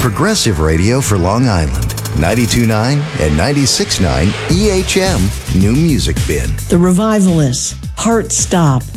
progressive radio for Long Island. 92.9 and 96.9 EHM New Music Bin. The Revivalists, Heart Stop.